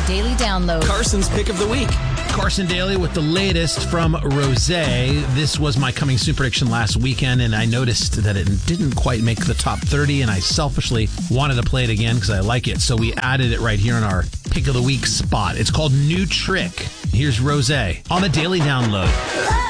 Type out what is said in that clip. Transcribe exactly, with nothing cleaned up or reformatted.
Daily Download. Carson's Pick of the Week. Carson Daly with the latest from Rosé. This was my coming soon prediction last weekend, and I noticed that it didn't quite make the top thirty, and I selfishly wanted to play it again because I like it. So we added it right here in our Pick of the Week spot. It's called New Trick. Here's Rosé on the Daily Download.